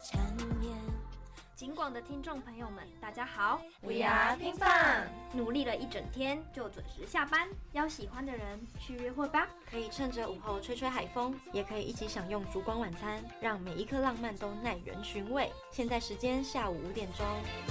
缠绵。 警广的听众朋友们，大家好 ，We are 拼放， 努力了一整天就准时下班，邀喜欢的人去约会吧。 可以趁着午后吹吹海风，也可以一起享用烛光晚餐，让每一颗浪漫都耐人寻味。现在时间下午5点钟。